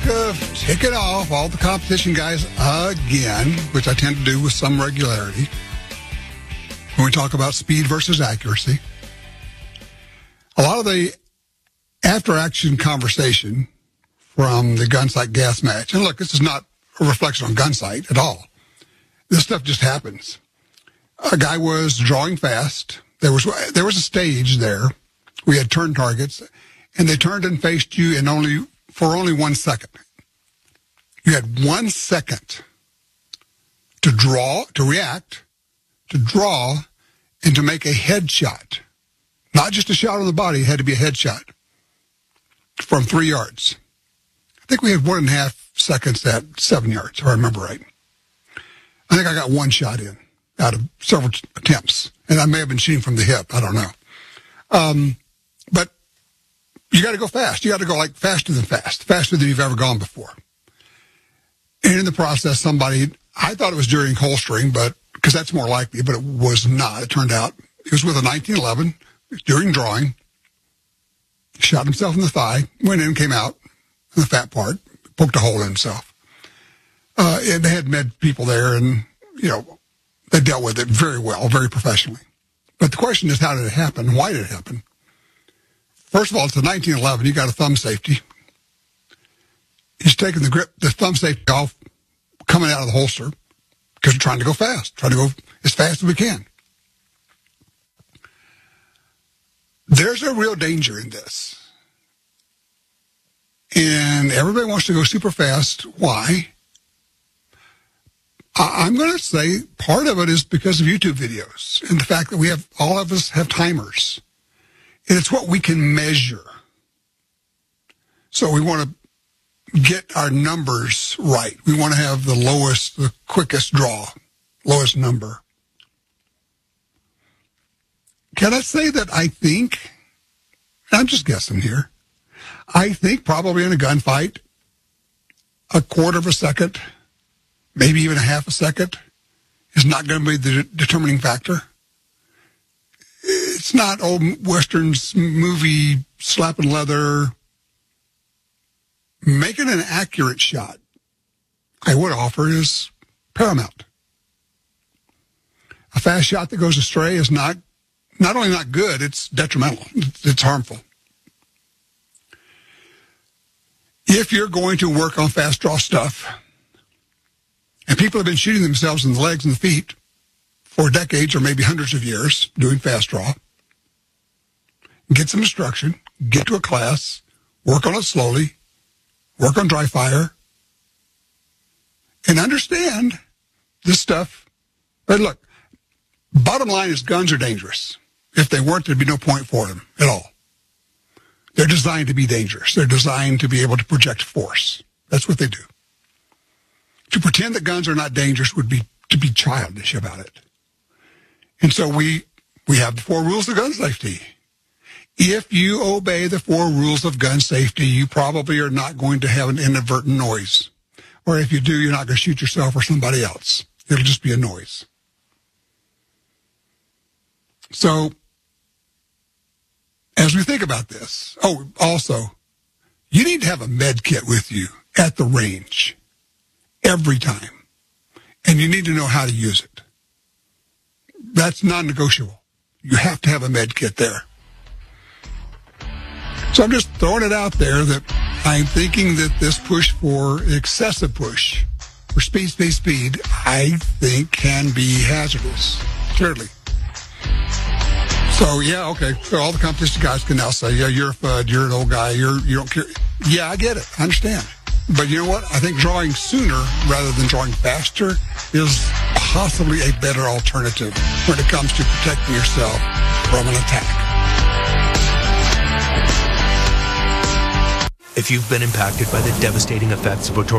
of ticking off all the competition guys again, which I tend to do with some regularity when we talk about speed versus accuracy. A lot of the after-action conversation from the Gunsight gas match, and look, this is not a reflection on Gunsight at all. This stuff just happens. A guy was drawing fast. There was a stage there. We had turn targets, and they turned and faced you for only 1 second. You had 1 second to react, to draw, and to make a headshot. Not just a shot on the body, it had to be a headshot from 3 yards. I think we had 1.5 seconds at 7 yards, if I remember right. I think I got one shot in out of several attempts, and I may have been shooting from the hip. I don't know. But you got to go fast. You got to go like faster than you've ever gone before. And in the process, I thought it was during holstering, because that's more likely, but it was not. It turned out it was with a 1911 during drawing. Shot himself in the thigh, went in, came out, in the fat part, poked a hole in himself. And they had med people there, and, they dealt with it very well, very professionally. But the question is, how did it happen? Why did it happen? First of all, it's a 1911. You got a thumb safety. He's taking the thumb safety off, coming out of the holster, because we're trying to go fast, trying to go as fast as we can. There's a real danger in this. And everybody wants to go super fast. Why? I'm going to say part of it is because of YouTube videos and the fact that all of us have timers. And it's what we can measure. So we want to get our numbers right. We want to have the quickest draw, lowest number. Can I say that I'm just guessing here, I think probably in a gunfight, a quarter of a second, maybe even a half a second, is not going to be the determining factor. It's not old Westerns movie slapping leather. Making an accurate shot, I would offer, is paramount. A fast shot that goes astray is not only not good, it's detrimental. It's harmful. If you're going to work on fast draw stuff, and people have been shooting themselves in the legs and the feet for decades or maybe hundreds of years doing fast draw, get some instruction, get to a class, work on it slowly, work on dry fire, and understand this stuff. But look, bottom line is guns are dangerous. If they weren't, there'd be no point for them at all. They're designed to be dangerous. They're designed to be able to project force. That's what they do. To pretend that guns are not dangerous would be to be childish about it. And so we have the 4 rules of gun safety. If you obey the 4 rules of gun safety, you probably are not going to have an inadvertent noise. Or if you do, you're not going to shoot yourself or somebody else. It'll just be a noise. So, as we think about this, also, you need to have a med kit with you at the range every time. And you need to know how to use it. That's non-negotiable. You have to have a med kit there. So I'm just throwing it out there that I'm thinking that this push for excessive push for speed, I think can be hazardous. Clearly. So, yeah, okay. So all the competition guys can now say, yeah, you're a FUD, you're an old guy, you don't care. Yeah, I get it. I understand. But you know what? I think drawing sooner rather than drawing faster is possibly a better alternative when it comes to protecting yourself from an attack. If you've been impacted by the devastating effects of